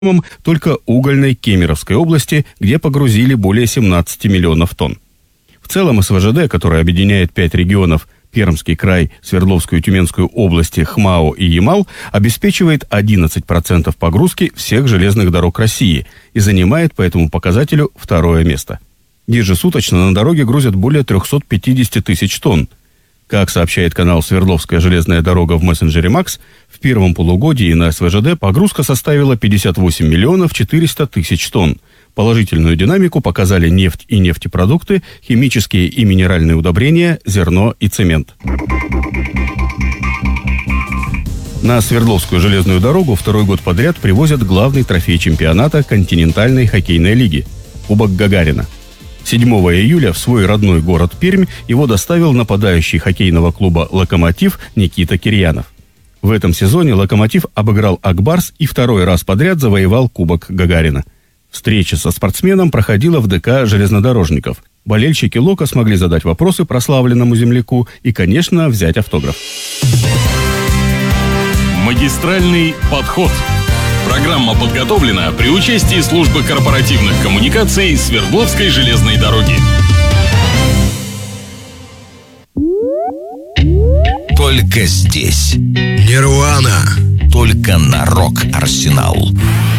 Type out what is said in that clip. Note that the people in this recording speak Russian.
только угольной Кемеровской области, где погрузили более 17 миллионов тонн. В целом СВЖД, который объединяет 5 регионов – Пермский край, Свердловскую и Тюменскую области, ХМАО и Ямал, обеспечивает 11% погрузки всех железных дорог России и занимает по этому показателю второе место. Ежесуточно на дороге грузят более 350 тысяч тонн. Как сообщает канал «Свердловская железная дорога» в мессенджере МАКС, в первом полугодии на СВЖД погрузка составила 58 миллионов 400 тысяч тонн. Положительную динамику показали нефть и нефтепродукты, химические и минеральные удобрения, зерно и цемент. На Свердловскую железную дорогу второй год подряд привозят главный трофей чемпионата континентальной хоккейной лиги – Кубок Гагарина. 7 июля в свой родной город Пермь его доставил нападающий хоккейного клуба «Локомотив» Никита Кирьянов. В этом сезоне «Локомотив» обыграл «Акбарс» и второй раз подряд завоевал Кубок Гагарина. Встреча со спортсменом проходила в ДК железнодорожников. Болельщики «Лока» смогли задать вопросы прославленному земляку и, конечно, взять автограф. Магистральный подход. Программа подготовлена при участии службы корпоративных коммуникаций Свердловской железной дороги. Только здесь. Нирвана. Только на Рок-Арсенал.